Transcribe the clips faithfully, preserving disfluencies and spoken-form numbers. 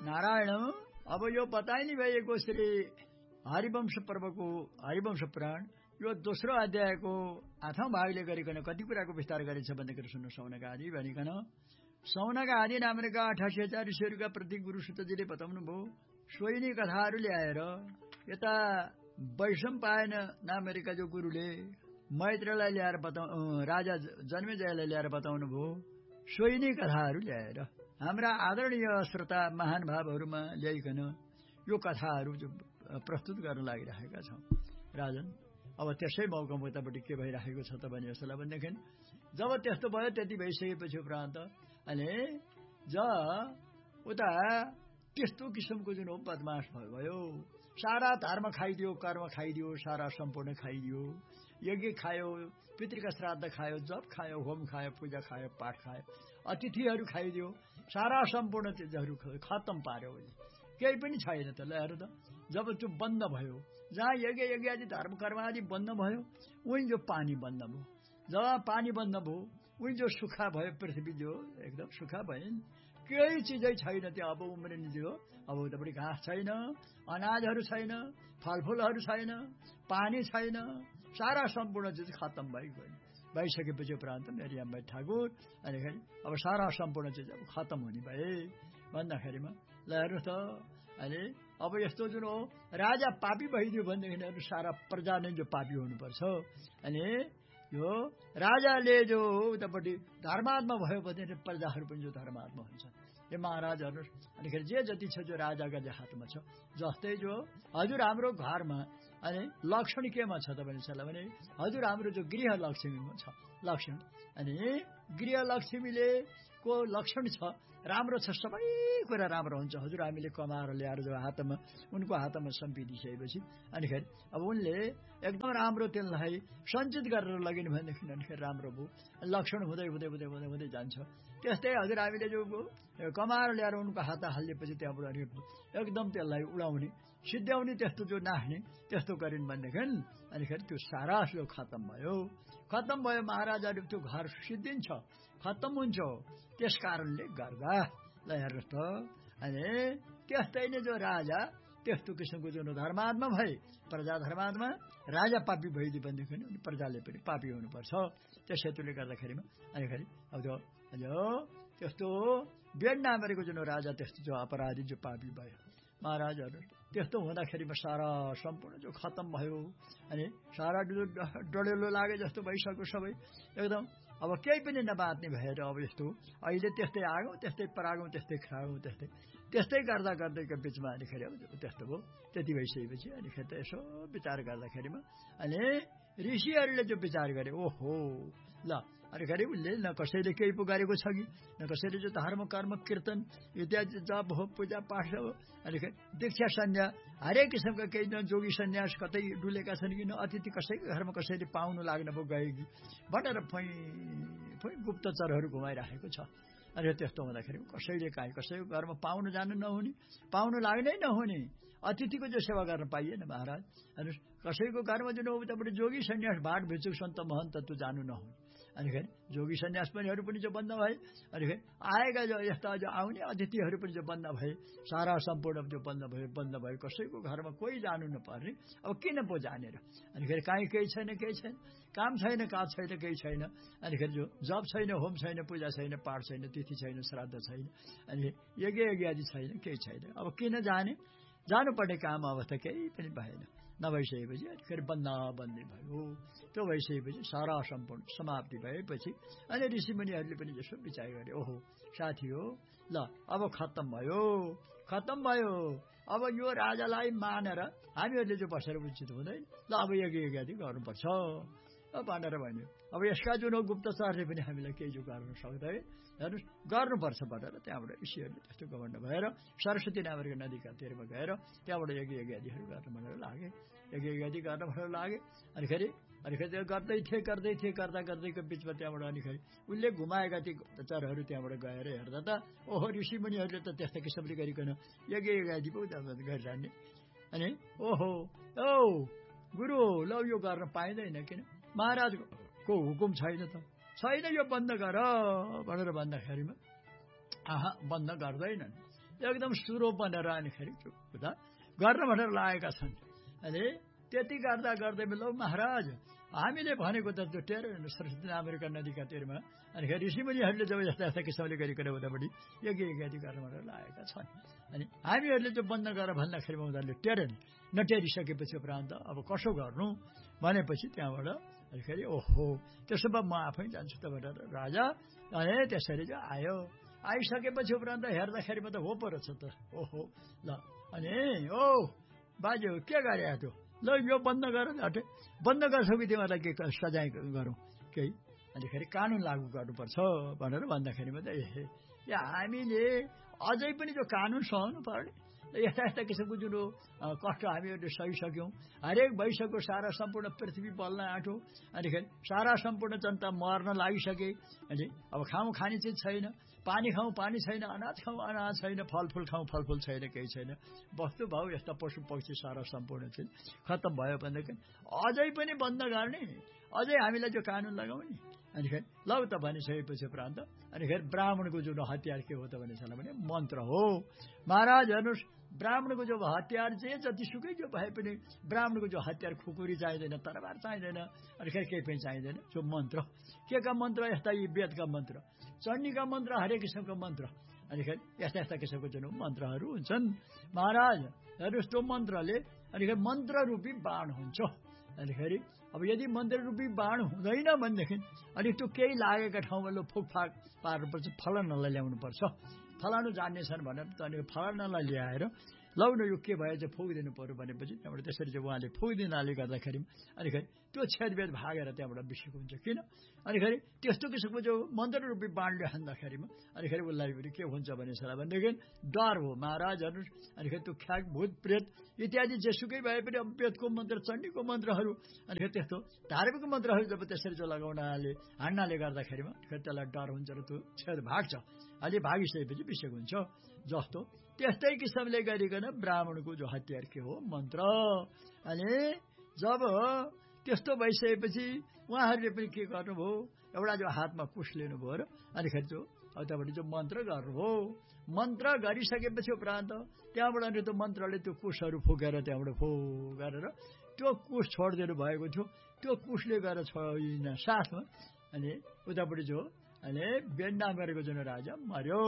नारायण अब यो बताइने भएको श्री हरिवंश पर्वको हरिवंश पुराण यो दोस्रो अध्यायको आठौं भागले गरिकन कति कुराको विस्तार गरेछ भन्दाखेरि सुन्नु सौनक आदि भनिकन सौनक आदि नामका अठासी हजार ऋषिहरूका प्रति गुरु सुतजीले बताउनु भयो। सोइनी कथाहरू ल्याएर यता वैशम्पायन नामका जो गुरुले मैत्रलाई ल्याएर बताउ राजा जन्मेजयलाई ल्याएर बताउनु भयो। सोइनी कथाहरू ल्याएर हाम्रा आदरणीय श्रोता महान भावहरूमा ल्याइकन यो कथाहरू प्रस्तुत गर्न लागिरहेका छौं। राजन अब त्यसै मौका मुताबिक के भइरहेको छ त भने यसलाई भनेदेखि जब त्यस्तो भयो त्यति भइसकेपछि उपरान्त अनि ज उता त्यस्तो किसिमको जुन हो बदमाश भयो सारा धर्म खाइदियो, कर्म खाइदियो, सारा सम्पूर्ण खाइदियो, यज्ञ खायो, पितृका श्राद्ध खायो, जप खायो, होम खायो, पूजा खायो, पाठ खायो, अतिथिहरू खाइदियो, सारा सम्पूर्ण चिजहरू खत्तम पार्यो। केही पनि छैन त। ल हेर त जब त्यो बन्द भयो जहाँ यज्ञ यज्ञ आदि धर्म कर्म आदि बन्द भयो उही जो पानी बन्द भयो। जब पानी बन्द भयो उही जो सुखा भयो पृथ्वी जो एकदम सुखा भयो केही चिजै छैन त्यो अब उम्रिने जो अब उतापट्टि घाँस छैन, अनाजहरू छैन, फलफुलहरू छैन, पानी छैन, सारा सम्पूर्ण चिज खत्तम भइगयो। भइसकेपछि उपरान्त मेरियामबाई ठाकुर अनिखेरि अब सारा सम्पूर्ण चिज अब खत्तम हुने भए भन्दाखेरिमा ल हेर्नु त अनि अब यस्तो जुन हो राजा पापी भइदियो भनेदेखि सारा प्रजा नै जो पापी हुनुपर्छ। अनि यो राजाले जो उतापट्टि धर्मात्मा भयो भने प्रजाहरू पनि जो धर्मात्मा हुन्छ। यो महाराजहरू अनिखेरि जे जति छ जो राजाका जे हातमा छ। जस्तै जो हजुर हाम्रो घरमा अनि लक्षण केमा छ त भने हजुर हाम्रो जो गृह लक्ष्मीमा छ लक्षण अनि गृह लक्ष्मीले को लक्षण छ राम्रो छ, सबै कुरा राम्रो हुन्छ। हजुर हामीले कमाएर ल्याएर जो हातमा उनको हातमा सम्पिदिसकेपछि अनिखेरि अब उनले एकदम राम्रो त्यसलाई सञ्चित गरेर लगिनु भनेदेखि अनिखेरि राम्रो भयो। लक्षण हुँदै हुँदै हुँदै हुँदै हुँदै जान्छ। त्यस्तै हजुर हामीले जो कमाएर ल्याएर उनको हात हालिदिएपछि त्यहाँबाट अनिखेरि एकदम त्यसलाई उडाउने सिद्ध्याउने त्यस्तो जो नाच्ने त्यस्तो गरिन् भनेदेखि अनिखेरि त्यो सारा जो खत्तम भयो। खत्तम भयो महाराजाले त्यो घर सिद्धिन्छ, खत्तम हुन्छ। त्यस कारणले गर्दा ल हेर्नुहोस् त अनि त्यस्तै नै जो राजा त्यस्तो किसिमको जुन धर्मात्मा भए प्रजा धर्मात्मा राजा पापी भइदियो भनेदेखि प्रजाले पनि पापी हुनुपर्छ। त्यस हेतुले गर्दाखेरिमा अनिखेरि अब जो त्यस्तो बेड नामेको जुन राजा त्यस्तो जो अपराधी जो पापी भयो महाराजहरू त्यस्तो हुँदाखेरिमा सारा सम्पूर्ण जो खत्तम भयो अनि सारा डढेलो लागे जस्तो भइसक्यो सबै एकदम अब केही पनि नबाँच्ने भएर अब यस्तो अहिले त्यस्तै आगौँ त्यस्तै परागौँ त्यस्तै खागौँ त्यस्तै त्यस्तै गर्दा गर्दैको बिचमा अनिखेरि अब त्यस्तो भयो। त्यति भइसकेपछि अनिखेरि त यसो विचार गर्दाखेरिमा अनि ऋषिहरूले जो विचार गरे ओहो ल अनिखेरि उसले न कसैले केही पो गरेको छ कि न कसैले जो धर्म कर्म कीर्तन इत्यादि जप हो पूजा पाठ हो अनिखेरि दीक्षा सन्या हरेक किसिमका केही न जोगी सन्यास कतै डुलेका छन् कि न अतिथि कसैको घरमा कसैले पाउनु लाग्न पो गए कि भनेर फै फै गुप्तचरहरू घुमाइराखेको छ। अनि त्यस्तो हुँदाखेरि कसैले काहीँ कसैको घरमा पाउनु जानु नहुने पाउनु लाग्नै नहुने अतिथिको जो सेवा गर्न पाइएन महाराज। अनि कसैको घरमा जुन उतापट्टि जोगी सन्यास भाट भिक्षुक सन्त महन्त त्यो जानु नहुने अनिखेरि जोगी सन्यास पनिहरू पनि जो बन्द भए अनिखेरि आएका जो यस्ता जो आउने अतिथिहरू पनि जो बन्द भए सारा सम्पूर्ण जो बन्द भयो बन्द भयो कसैको घरमा कोही जानु नपर्ने अब किन पो जानेर अनिखेरि काहीँ केही छैन केही छैन काम छैन काज छैन केही छैन अनिखेरि जो जप छैन होम छैन पूजा छैन पाठ छैन तिथि छैन श्राद्ध छैन अनि यज्ञ यज्ञ आदि छैन केही छैन अब किन जाने जानुपर्ने काम अवस्था केही पनि भएन। नभइसकेपछि फेरि बन्दा बन्दी भयो। त्यो भइसकेपछि सारा सम्पूर्ण समाप्ति भएपछि अनि ऋषिमुनिहरूले पनि यसो विचार गरे ओहो साथी हो ल अब खत्तम भयो खत्तम भयो अब यो राजालाई मानेर हामीहरूले जो बसेर उचित हुँदैन ल अब यज्ञ यज्ञ आदि गर्नुपर्छ भनेर भन्यो। अब यसका जुन गुप्तचरले पनि हामीलाई केही जो गर्न सक्दैन हेर्नुहोस् गर्नुपर्छ भनेर त्यहाँबाट ऋषिहरूले त्यस्तो गमण्ड भएर सरस्वती नामक नदीका तीरमा गएर त्यहाँबाट यज्ञ यज्ञ आदिहरू गर्न भनेर लागे यज्ञ यज्ञ आदि गर्न भनेर लागे। अनिखेरि अनिखेरि त्यो गर्दै थिए गर्दै थिए गर्दा गर्दैको बिचमा त्यहाँबाट अनिखेरि उसले घुमाएका ती गुप्तचरहरू त्यहाँबाट गएर हेर्दा त ओहो ऋषिमुनिहरूले त त्यस्तो किसिमले गरिकन यज्ञ यज्ञ आदि पो गरिरहने अनि ओहो औ गुरु ल यो गर्न पाइँदैन किन महाराजको हुकुम छैन त छैन यो बन्द गर भनेर भन्दाखेरिमा आहा बन्द गर्दैनन् एकदम सुरो बनेर अनिखेरि कुरा गर्न भनेर लागेका छन्। अनि त्यति गर्दा गर्दै ल महाराज हामीले भनेको त त्यो टेर सरस्वती अमेरिका नदीका तेरमा अनिखेरि ऋषिमुनिहरूले जब यस्ता यस्ता किसिमले गरिकन उतापट्टि यज्ञ यज्ञ गर्न भनेर लागेका छन्। अनि हामीहरूले त्यो बन्द गरेर भन्दाखेरिमा उनीहरूले टेरेन नटेरिसकेपछि उपरान्त अब कसो गर्नु भनेपछि त्यहाँबाट अनिखेरि ओहो त्यसो भए म आफै जान्छु त भनेर राजा अनि त्यसरी चाहिँ आयो। आइसकेपछि उपरान्त हेर्दाखेरिमा त हो पो रहेछ त ओहो ल अनि ओ बाजे के गरे त्यो ल यो बन्द गर हटे बन्द गर्छौ कि तिमीहरूलाई के सजाय गरौँ केही अनिखेरि कानुन लागू गर्नुपर्छ भनेर भन्दाखेरिमा त ए या हामीले अझै पनि त्यो कानुन सहनु पर्ने यस्ता यस्ता किसिमको जुन कष्ट हामीहरूले सहिसक्यौँ। हरेक भइसक्यो सारा सम्पूर्ण पृथ्वी बल्न आँटो अनिखेरि सारा सम्पूर्ण जनता मर्न लागिसके। अनि अब खाउँ खाने चिज छैन, पानी खाउँ पानी छैन, अनाज खाउँ अनाज छैन, फलफुल खाउँ फलफुल छैन, केही छैन। वस्तु भाउ यस्ता पशु पक्षी सारा सम्पूर्ण चाहिँ खत्तम भयो भनेदेखि अझै पनि बन्द गर्ने अझै हामीलाई त्यो कानुन लगाउने अनिखेरि ल त भनिसकेपछि प्रान्त अनिखेरि ब्राह्मणको जुन हतियार के हो त भनेछ भने मन्त्र हो। महाराज हेर्नुहोस् ब्राह्मणको जो हतियार चाहिँ जतिसुकै जो भए पनि ब्राह्मणको जो हतियार खुकुरी चाहिँदैन, तरबार चाहिँदैन, अनिखेरि केही पनि चाहिँदैन। जो मन्त्र के का मन्त्र यस्ता यी वेदका मन्त्र, चण्डीका मन्त्र, हरेक किसिमको मन्त्र अनिखेरि यस्ता यस्ता किसिमको जुन मन्त्रहरू हुन्छन्। महाराज हेर्नुहोस् त्यो मन्त्रले अनिखेरि मन्त्र रूपी बाण हुन्छ। अनिखेरि अब यदि मन्त्र रूपी बाण हुँदैन भनेदेखि अनि त्यो केही लागेका ठाउँमा लो फुकफाक पार्नुपर्छ, फलानालाई ल्याउनुपर्छ, फलानु जान्नेछन् भनेर त अनि फलानालाई ल्याएर लौ न यो के भयो चाहिँ फुकिदिनु पर्यो भनेपछि त्यहाँबाट त्यसरी चाहिँ उहाँले फुकिदिनाले गर्दाखेरि अनिखेरि त्यो छेदभेद भागेर त्यहाँबाट बिसेको हुन्छ। किन अनिखेरि त्यस्तो किसिमको जो मन्त्र रूपी बाणले हान्दाखेरिमा अनिखेरि उसलाई पनि के हुन्छ भने भनेदेखि डर हो। महाराज हेर्नुहोस् अनिखेरि त्यो ख्याक भूत प्रेत इत्यादि जेसुकै भए पनि वेदको मन्त्र चण्डीको मन्त्रहरू अनिखेरि त्यस्तो धार्मिक मन्त्रहरू जब त्यसरी जो लगाउनाले हान्नाले गर्दाखेरिमा फेरि त्यसलाई डर हुन्छ र त्यो छेद भाग्छ। अलि भागिसकेपछि बिसेको हुन्छ। जस्तो त्यस्तै किसिमले गरिकन ब्राह्मणको जो हतियार के हो मन्त्र। अनि जब त्यस्तो भइसकेपछि उहाँहरूले पनि के गर्नुभयो एउटा जो हातमा कुश लिनुभयो र अनिखेरि त्यो त्यहाँबाट जो मन्त्र गर्नुभयो। मन्त्र गरिसकेपछि उपरान्त त्यहाँबाट अनि त्यो मन्त्रले त्यो कुशहरू फुकेर त्यहाँबाट फो गरेर त्यो कुश छोडिदिनु भएको थियो। त्यो कुशले गएर छोइन साथमा अनि उतापट्टि जो अनि बेन्डा गरेको जुन राजा मर्यो।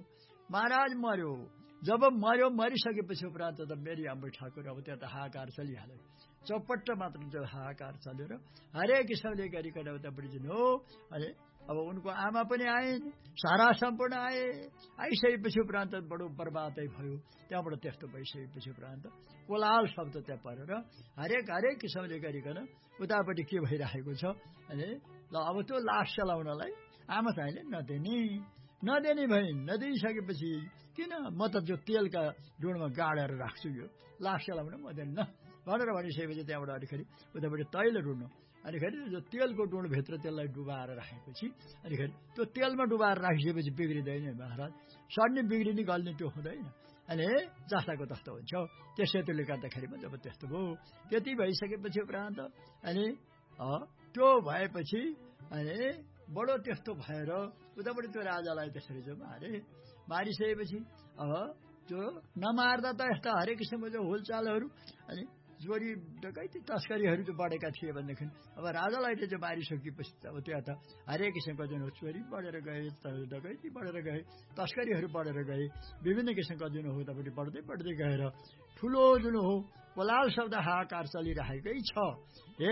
महाराज मर्यो। जब मर्यो मरिसकेपछि उपरान्त त मेरी आम्बो ठाकुर अब त्यहाँ त हाहाकार चलिहाल्यो। चौपट्ट मात्र जो हाहाकार चल्यो र हरेक किसिमले गरिकन उतापट्टि जुन हो अनि अब उनको आमा पनि आइन्, सारा सम्पूर्ण आए। आइसकेपछि उपरान्त बडो बर्बादै भयो। त्यहाँबाट त्यस्तो भइसकेपछि उपरान्त कोलाहल शब्द त्यहाँ परेर हरेक हरेक किसिमले गरिकन उतापट्टि के भइरहेको छ अनि ल अब त्यो लास चलाउनलाई आमा चाहिँले नदिने नदिने भइन्। नदिइसकेपछि किन म त जो तेलका डुँडमा गाडेर राख्छु यो लास चलाउन म दिन्न भनेर भनिसकेपछि त्यहाँबाट अनिखेरि उतापट्टि तैल डुड्नु अनिखेरि जो तेलको डुँडभित्र त्यसलाई डुबाएर राखेपछि अनिखेरि त्यो तेलमा डुबाएर राखिसकेपछि बिग्रिँदैन महाराज। सड्ने बिग्रिने गल्ने त्यो हुँदैन। अनि जस्ताको तस्तो हुन्छ। त्यसैले गर्दाखेरिमा जब त्यस्तो भयो त्यति भइसकेपछि उपरान्त अनि त्यो भएपछि अनि बडो त्यस्तो भएर उतापट्टि त्यो राजालाई त्यसरी जो मारे। मारिसकेपछि अब त्यो नमार्दा त यस्ता हरेक किसिमको जो हुलचालहरू अनि चोरी डकैती तस्करीहरू जो बढेका थिए भनेदेखि अब राजालाई चाहिँ मारिसकेपछि अब त्यहाँ त हरेक किसिमको जुन चोरी बढेर गए, डकैती बढेर गए, तस्करीहरू बढेर गए, विभिन्न किसिमका जुन हो उतापट्टि बढ्दै बढ्दै गएर ठुलो जुन हो कोलाल शब्द हाहाकार चलिरहेकै छ। ए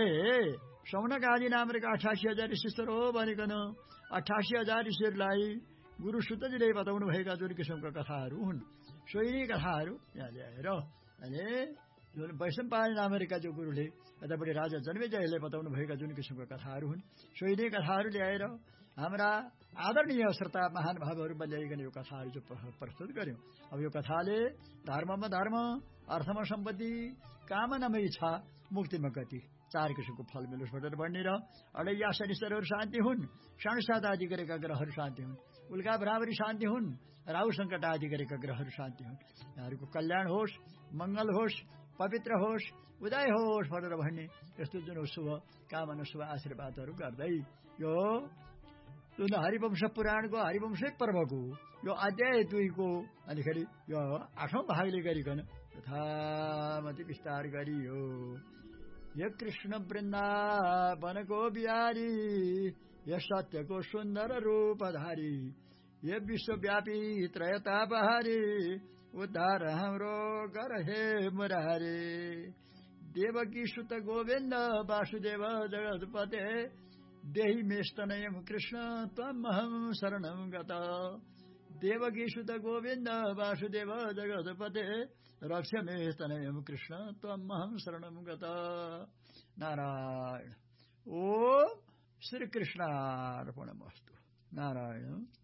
सौनक आदि नामका अठासी हजार ऋषिश्वर हो भनिकन अठासी हजार ऋषिहरूलाई गुरु सुतजीले बताउनु भएका जुन किसिमका कथाहरू हुन् सोही कथाहरू यहाँ ल्याएर अनि जुन वैशम्पायन नामका जो गुरुले यतापट्टि राजा जन्मेजयले बताउनु भएका जुन किसिमका कथाहरू हुन् सोही नै कथाहरू ल्याएर हाम्रा आदरणीय श्रोता महानुभावहरूमा ल्याइकन यो कथाहरू चाहिँ प्रस्तुत गर्यौं। अब यो कथाले धर्ममा धर्म, अर्थमा सम्पत्ति, कामनामा इच्छा, मुक्तिमा गति चार किसिमको फल मिलोस् भनेर भन्ने र अडैया शनिश्चरहरू शान्ति हुन्, षणसात आदि गरेका ग्रहहरू शान्ति हुन्, उल्का भ्रावरी शान्ति हुन्, राहु सङ्कट आदि गरेका ग्रहहरू शान्ति हुन्, यहाँहरूको कल्याण होस्, मङ्गल होस्, पवित्र होस्, उदय होस् भनेर भन्ने यस्तो जुन शुभ कामना शुभ आशीर्वादहरू गर्दै यो जुन हरिवंश पुराणको हरिवंशै पर्वको यो अध्याय दुईको अनिखेरि यो आठौं भागले गरिकन यथामति विस्तार गरियो। यो कृष्ण वृन्दावनको बिहारी, यो सत्यको सुन्दर रूपधारी, यो विश्वव्यापी त्रयतापहारी, उद्धार हाम्रो गर हे मुरारी। देवकी सुत गोविन्द वासुदेव जगत्पते, देहि मेस्तनयं कृष्ण त्वमहं शरणं गता। देवकी सुत गोविन्द वासुदेव जगत्पते, रक्ष मे स्तनयं कृष्ण त्वमहं शरणं गता। नारायण। ओम श्री कृष्णार्पणमस्तु। नारायण।